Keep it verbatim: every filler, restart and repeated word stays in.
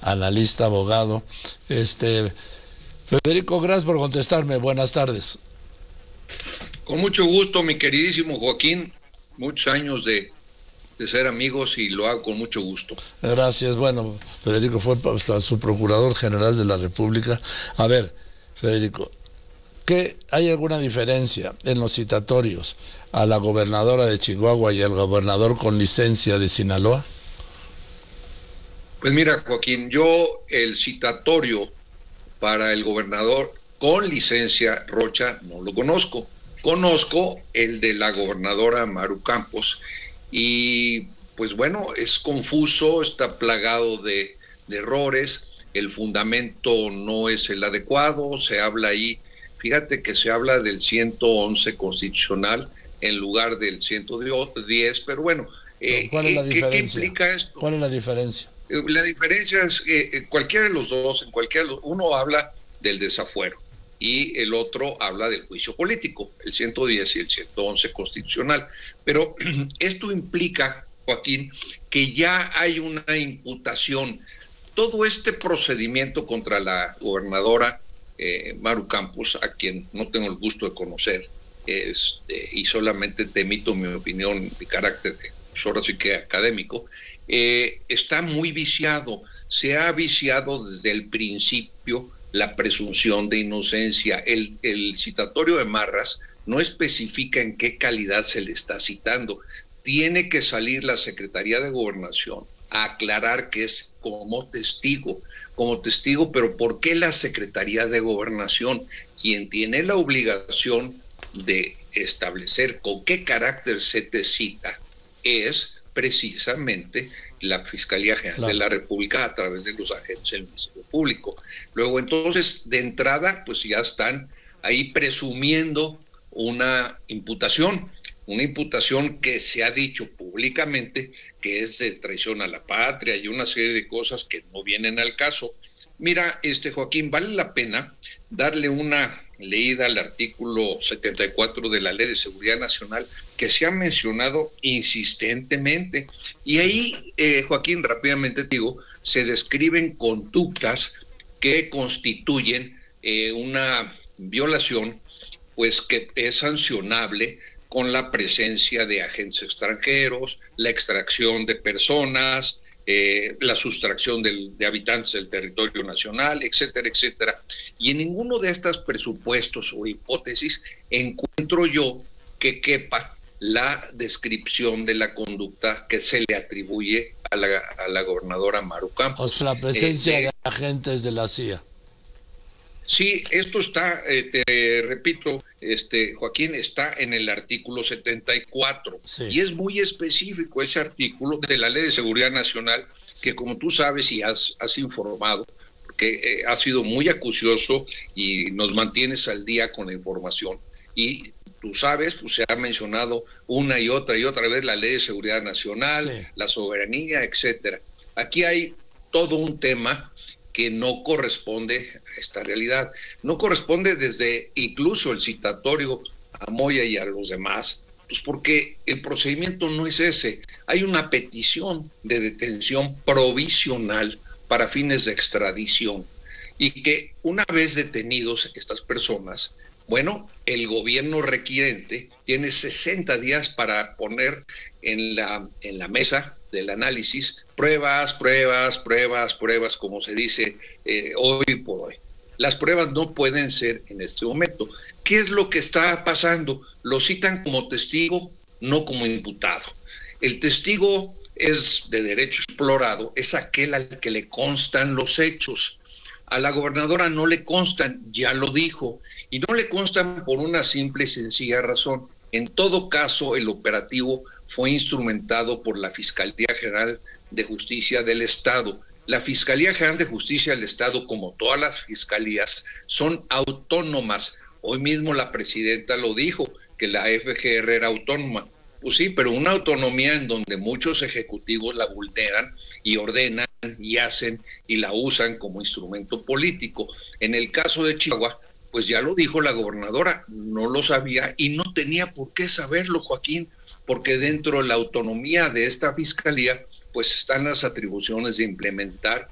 analista, abogado. Este, Federico, gracias por contestarme. Buenas tardes. Con mucho gusto, mi queridísimo Joaquín. Muchos años de, de ser amigos y lo hago con mucho gusto. Gracias. Bueno, Federico fue hasta su procurador general de la República. A ver, Federico, ¿qué, ¿hay alguna diferencia en los citatorios a la gobernadora de Chihuahua y al gobernador con licencia de Sinaloa? Pues mira, Joaquín, yo el citatorio para el gobernador con licencia Rocha no lo conozco. Conozco el de la gobernadora Maru Campos y pues bueno, es confuso, está plagado de, de errores, el fundamento no es el adecuado, se habla ahí, fíjate que se habla del ciento once constitucional en lugar del ciento diez, pero bueno, eh, ¿cuál es la ¿qué, diferencia? ¿qué implica esto? ¿Cuál es la diferencia? La diferencia es que eh, cualquiera de los dos, en cualquiera de los, uno habla del desafuero y el otro habla del juicio político, el ciento diez y el ciento once constitucional. Pero esto implica, Joaquín, que ya hay una imputación. Todo este procedimiento contra la gobernadora eh, Maru Campos, a quien no tengo el gusto de conocer, este, y solamente te emito mi opinión, mi carácter, pues ahora sí que académico, eh, está muy viciado. Se ha viciado desde el principio la presunción de inocencia. El, el citatorio de Marras no especifica en qué calidad se le está citando. Tiene que salir la Secretaría de Gobernación a aclarar que es como testigo, como testigo, pero ¿por qué la Secretaría de Gobernación? Quien tiene la obligación de establecer con qué carácter se te cita es precisamente la Fiscalía General claro. de la República a través de los agentes del Ministerio Público. Luego, entonces, de entrada, pues ya están ahí presumiendo una imputación, una imputación que se ha dicho públicamente que es de traición a la patria y una serie de cosas que no vienen al caso. Mira, este Joaquín, vale la pena darle una leída al artículo setenta y cuatro de la Ley de Seguridad Nacional, que se ha mencionado insistentemente. Y ahí, eh, Joaquín, rápidamente te digo, se describen conductas que constituyen eh, una violación, pues que es sancionable con la presencia de agentes extranjeros, la extracción de personas, Eh, la sustracción del, de habitantes del territorio nacional, etcétera, etcétera. Y en ninguno de estos presupuestos o hipótesis encuentro yo que quepa la descripción de la conducta que se le atribuye a la, a la gobernadora Maru Campos. O sea, la presencia eh, de, de agentes de la C I A. Sí, esto está, eh, te repito, este Joaquín, está en el artículo setenta y cuatro, sí. Y es muy específico ese artículo de la Ley de Seguridad Nacional, que como tú sabes y has, has informado, porque eh, has sido muy acucioso y nos mantienes al día con la información, y tú sabes, pues se ha mencionado una y otra y otra vez la Ley de Seguridad Nacional, sí. La soberanía, etcétera. Aquí hay todo un tema que no corresponde a esta realidad. No corresponde desde incluso el citatorio a Moya y a los demás, pues porque el procedimiento no es ese. Hay una petición de detención provisional para fines de extradición y que una vez detenidos estas personas, bueno, el gobierno requirente tiene sesenta días para poner en la, en la mesa del análisis pruebas, pruebas, pruebas, pruebas, como se dice eh, hoy por hoy. Las pruebas no pueden ser en este momento. ¿Qué es lo que está pasando? Lo citan como testigo, no como imputado. El testigo es de derecho explorado, es aquel al que le constan los hechos. A la gobernadora no le constan, ya lo dijo, y no le constan por una simple y sencilla razón. En todo caso, el operativo fue instrumentado por la Fiscalía General de Justicia del Estado. La Fiscalía General de Justicia del Estado, como todas las fiscalías, son autónomas. Hoy mismo la presidenta lo dijo, que la F G R era autónoma. Pues sí, pero una autonomía en donde muchos ejecutivos la vulneran y ordenan y hacen y la usan como instrumento político. En el caso de Chihuahua, pues ya lo dijo la gobernadora, no lo sabía y no tenía por qué saberlo, Joaquín, porque dentro de la autonomía de esta fiscalía, pues están las atribuciones de implementar